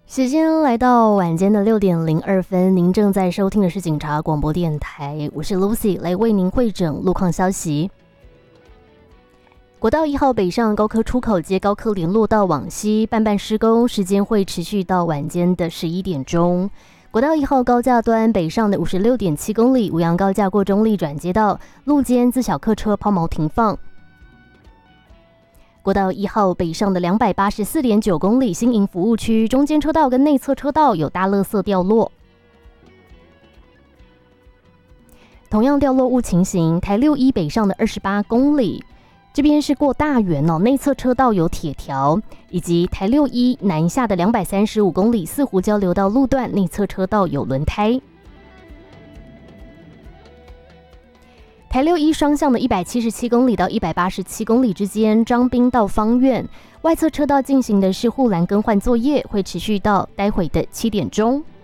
时间来到晚间的6:02，您正在收听的是警察广播电台，我是 Lucy， 来为您汇整路况消息。国道1号北上高科出口接高科联络道往西办施工，时间会持续到晚间的11点钟。国道1号高架端北上的56.7公里，五杨高架过中立转接道路肩自小客车抛锚停放。国道1号北上的284.9公里，新营服务区中间车道跟内侧车道有大垃圾掉落。同样掉落物情形，台6-1北上的28公里，这边是过大园内侧车道有铁条，以及台6-1南下的235公里，四湖交流道路段内侧车道有轮胎。台6-1双向的177公里到187公里之间，彰滨到芳苑外侧车道进行的是护栏更换作业，会持续到待会的7点钟。